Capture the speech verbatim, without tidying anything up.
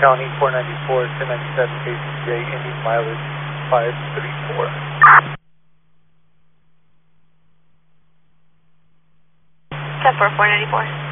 County four ninety-four, ten ninety-seven K C J, Indian mileage five three four. ten four, four ninety-four.